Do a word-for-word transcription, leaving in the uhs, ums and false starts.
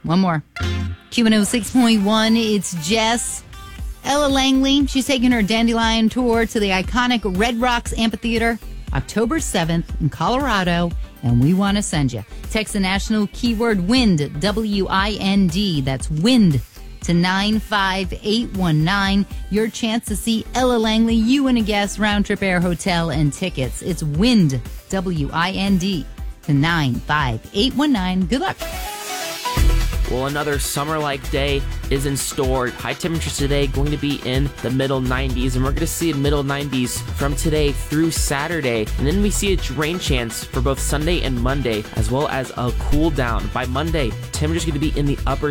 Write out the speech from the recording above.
one more. Q one oh six point one, it's Jess. Ella Langley, she's taking her Dandelion tour to the iconic Red Rocks Amphitheater October seventh in Colorado, and we want to send you. Text the national keyword WIND, W I N D, that's WIND, to nine five eight one nine. Your chance to see Ella Langley, you and a guest, round-trip air, hotel, and tickets. It's WIND, W I N D, to nine five eight one nine. Good luck. Well, another summer-like day is in store. High temperatures today going to be in the middle nineties, and we're going to see a middle nineties from today through Saturday. And then we see a rain chance for both Sunday and Monday, as well as a cool down. By Monday, temperatures going to be in the upper